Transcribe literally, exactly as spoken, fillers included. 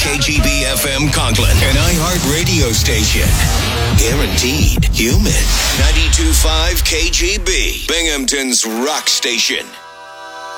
K G B F M Conklin, an iHeart radio station. Guaranteed human. ninety-two point five K G B, Binghamton's rock station.